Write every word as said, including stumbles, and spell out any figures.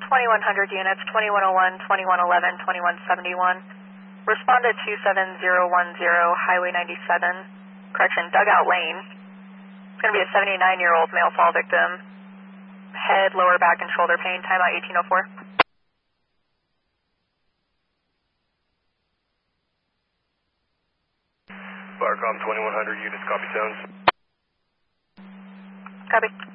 twenty-one hundred units, twenty-one oh one, twenty-one eleven, twenty-one seventy-one. Respond to two seven zero one zero, Highway ninety-seven, correction, Dugout Lane. It's going to be a seventy-nine-year-old male fall victim. Head, lower back, and shoulder pain. Timeout eighteen oh four. Firecom twenty-one hundred units, copy sounds. Copy.